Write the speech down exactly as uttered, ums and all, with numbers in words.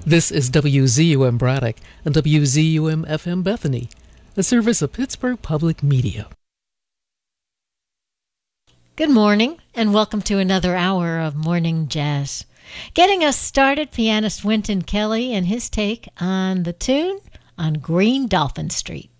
This is W Z U M Braddock and W Z U M F M Bethany, a service of Pittsburgh Public Media. Good morning, and welcome to another hour of Morning Jazz. Getting us started, pianist Wynton Kelly and his take on the tune on Green Dolphin Street.